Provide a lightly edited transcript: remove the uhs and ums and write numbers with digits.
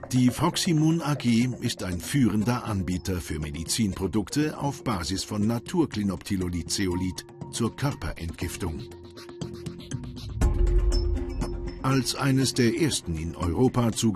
Die Proximon AG ist ein führender Anbieter für Medizinprodukte auf Basis von Naturklinoptilolid-Zeolit zur Körperentgiftung. Als eines der ersten in Europa